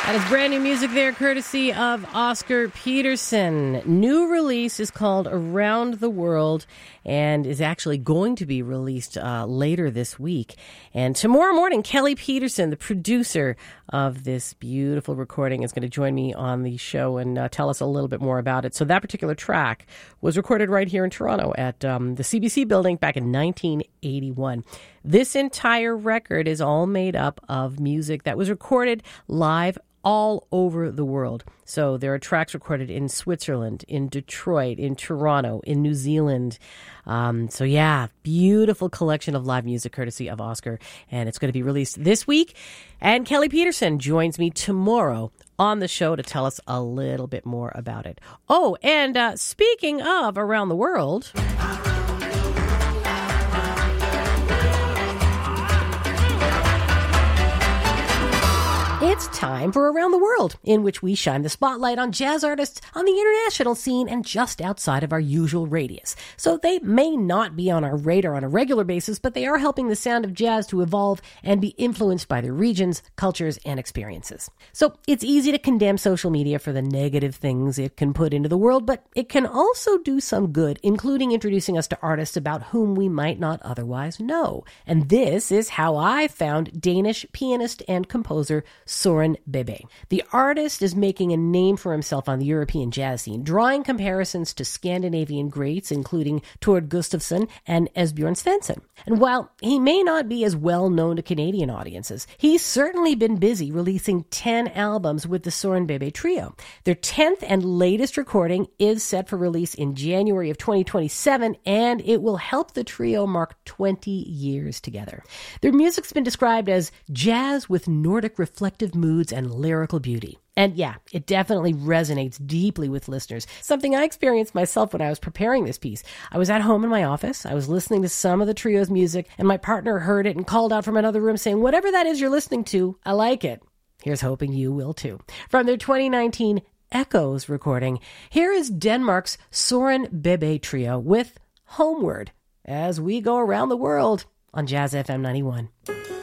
That is brand new music there, courtesy of Oscar Peterson. New release is called Around the World and is actually going to be released later this week. And tomorrow morning, Kelly Peterson, the producer of this beautiful recording, is going to join me on the show and tell us a little bit more about it. So that particular track was recorded right here in Toronto at the CBC building back in 1981. This entire record is all made up of music that was recorded live all over the world. So there are tracks recorded in Switzerland, in Detroit, in Toronto, in New Zealand. So yeah, beautiful collection of live music courtesy of Oscar. And it's going to be released this week. And Kelly Peterson joins me tomorrow on the show to tell us a little bit more about it. Oh, and speaking of around the world... It's time for Around the World, in which we shine the spotlight on jazz artists on the international scene and just outside of our usual radius. So they may not be on our radar on a regular basis, but they are helping the sound of jazz to evolve and be influenced by their regions, cultures, and experiences. So it's easy to condemn social media for the negative things it can put into the world, but it can also do some good, including introducing us to artists about whom we might not otherwise know. And this is how I found Danish pianist and composer Søren Bebe. The artist is making a name for himself on the European jazz scene, drawing comparisons to Scandinavian greats, including Tord Gustafsson and Esbjørn Svensson. And while he may not be as well known to Canadian audiences, he's certainly been busy releasing 10 albums with the Søren Bebe Trio. Their 10th and latest recording is set for release in January of 2027, and it will help the trio mark 20 years together. Their music's been described as jazz with Nordic reflective moods and lyrical beauty. And yeah, it definitely resonates deeply with listeners, something I experienced myself when I was preparing this piece. I was at home in my office, I was listening to some of the trio's music, and my partner heard it and called out from another room saying, "Whatever that is you're listening to, I like it." Here's hoping you will too. From their 2019 Echoes recording, here is Denmark's Søren Bebe Trio with Homeward as we go around the world on Jazz FM 91.